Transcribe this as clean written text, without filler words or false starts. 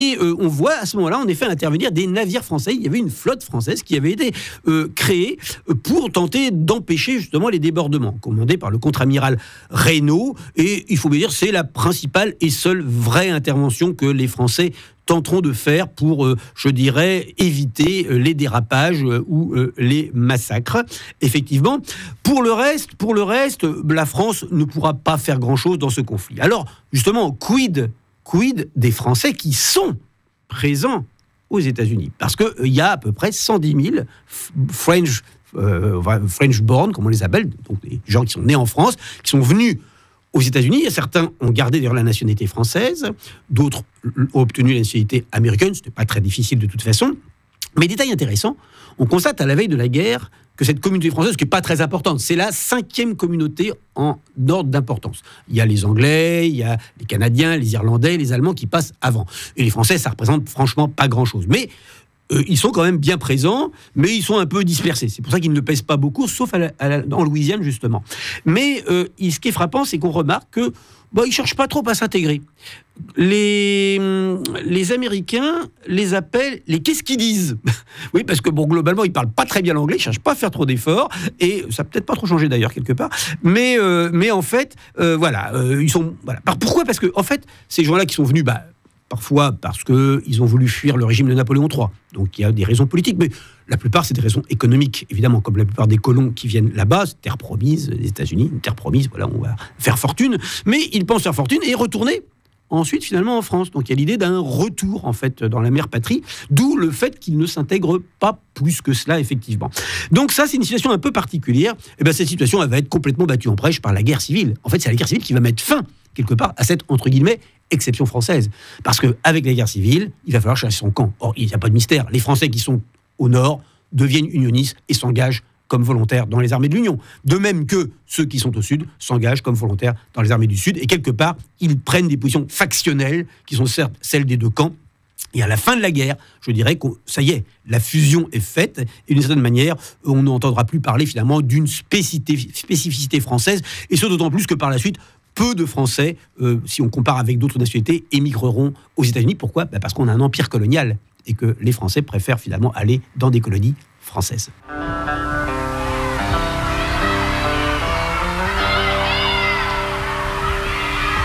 Et on voit à ce moment-là, en effet, intervenir des navires français. Il y avait une flotte française qui avait été créée pour tenter d'empêcher justement les débordements, commandée par le contre-amiral Reynaud. Et il faut bien dire, c'est la principale et seule vraie intervention que les Français tenteront de faire pour, je dirais, éviter les dérapages ou les massacres. Effectivement, pour le reste, la France ne pourra pas faire grand-chose dans ce conflit. Alors, justement, quid des Français qui sont présents aux États-Unis? Parce qu'il y a à peu près 110 000 French born, comme on les appelle, donc des gens qui sont nés en France, qui sont venus aux États-Unis. Et certains ont gardé d'ailleurs la nationalité française, d'autres ont obtenu la nationalité américaine. Ce n'était pas très difficile de toute façon. Mais détail intéressant, on constate à la veille de la guerre que cette communauté française, qui n'est pas très importante, c'est la 5e communauté en ordre d'importance. Il y a les Anglais, il y a les Canadiens, les Irlandais, les Allemands qui passent avant. Et les Français, ça représente franchement pas grand-chose. Mais ils sont quand même bien présents, mais ils sont un peu dispersés. C'est pour ça qu'ils ne pèsent pas beaucoup, sauf en Louisiane, justement. Mais ce qui est frappant, c'est qu'on remarque que ils ne cherchent pas trop à s'intégrer. Les Américains les appellent les qu'est-ce qu'ils disent. Oui, parce que globalement, ils ne parlent pas très bien l'anglais, ils ne cherchent pas à faire trop d'efforts, et ça n'a peut-être pas trop changé d'ailleurs, quelque part. Mais en fait, ils sont... Voilà. Pourquoi ? Parce que, en fait, ces gens-là qui sont venus... parfois parce qu'ils ont voulu fuir le régime de Napoléon III. Donc il y a des raisons politiques, mais la plupart, c'est des raisons économiques, évidemment, comme la plupart des colons qui viennent là-bas, terre promise, les États-Unis, une terre promise, voilà, on va faire fortune. Mais ils pensent faire fortune et retourner ensuite, finalement, en France. Donc il y a l'idée d'un retour, en fait, dans la mère patrie, d'où le fait qu'ils ne s'intègrent pas plus que cela, effectivement. Donc ça, c'est une situation un peu particulière. Et bien cette situation, elle va être complètement battue en brèche par la guerre civile. En fait, c'est la guerre civile qui va mettre fin, quelque part, à cette, entre guillemets, exception française. Parce qu'avec la guerre civile, il va falloir chercher son camp. Or, il n'y a pas de mystère. Les Français qui sont au nord deviennent unionistes et s'engagent comme volontaires dans les armées de l'Union. De même que ceux qui sont au sud s'engagent comme volontaires dans les armées du sud. Et quelque part, ils prennent des positions factionnelles qui sont certes celles des deux camps. Et à la fin de la guerre, je dirais que ça y est, la fusion est faite. Et d'une certaine manière, on n'entendra plus parler finalement d'une spécificité française. Et ce, d'autant plus que par la suite, peu de Français, si on compare avec d'autres nationalités, émigreront aux États-Unis. Pourquoi ? Parce qu'on a un empire colonial et que les Français préfèrent finalement aller dans des colonies françaises.